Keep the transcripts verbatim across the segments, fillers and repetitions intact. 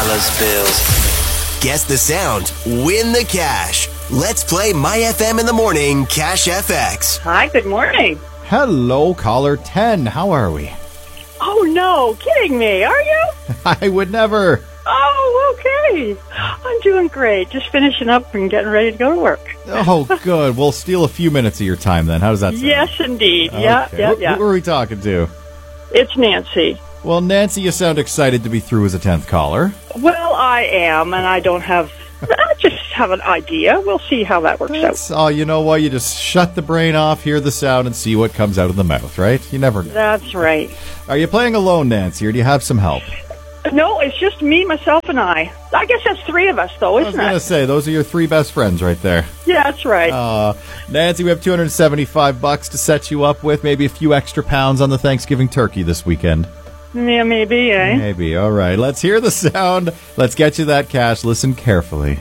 dollars bills. Guess the sound, win the cash. Let's play My F M in the Morning Cash F X. Hi, good morning. Hello, caller ten. How are we? Oh, no, kidding me, are you? I would never. Oh, okay. I'm doing great. Just finishing up and getting ready to go to work. Oh, good. We'll steal a few minutes of your time then. How does that sound? Yes, indeed. Yeah, Okay. yeah, Wh- yeah. Who are we talking to? It's Nancy. Well, Nancy, you sound excited to be through as a tenth caller. Well, I am, and I don't have... I just have an idea. We'll see how that works That's, out. oh, you know what? You just shut the brain off, hear the sound, and see what comes out of the mouth, right? You never know. That's right. Are you playing alone, Nancy, or do you have some help? No, it's just me, myself, and I. I guess that's three of us, though, I was isn't going to it? say, those are your three best friends right there. Yeah, that's right. Uh, Nancy, we have two hundred seventy-five bucks to set you up with, maybe a few extra pounds on the Thanksgiving turkey this weekend. Yeah, maybe, eh? Maybe. All right. Let's hear the sound. Let's get you that cash. Listen carefully.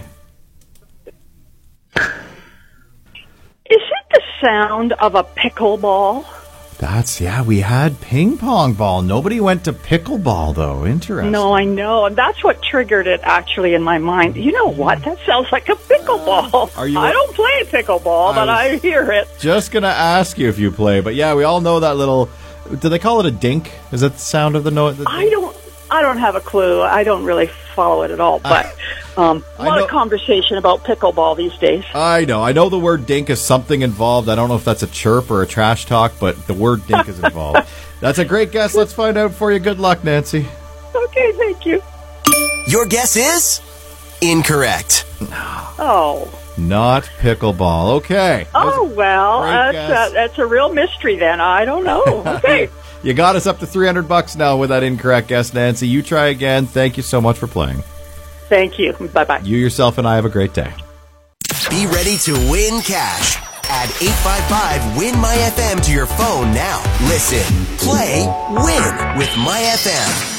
Is it the sound of a pickleball? That's, yeah, we had ping pong ball. Nobody went to pickleball, though. Interesting. No, I know. And that's what triggered it, actually, in my mind. You know what? That sounds like a pickleball. Are you I a- don't play pickleball, I but was- I hear it. Just going to ask you if you play, but yeah, we all know that little, do they call it a dink? Is that the sound of the noise? I don't I don't have a clue. I don't really follow it at all. But um, a I lot know- of conversation about pickleball these days. I know. I know the word dink is something involved. I don't know if that's a chirp or a trash talk, but the word dink is involved. That's a great guess. Let's find out for you. Good luck, Nancy. Okay, thank you. Your guess is incorrect. Oh. Not pickleball. Okay. Oh, well, great that's, guess. uh, that's a real mystery then. I don't know. Okay. You got us up to three hundred bucks now with that incorrect guess, Nancy. You try again. Thank you so much for playing. Thank you. Bye-bye. You yourself and I have a great day. Be ready to win cash. Add eight five five win my F M to your phone now. Listen, play, win with My F M.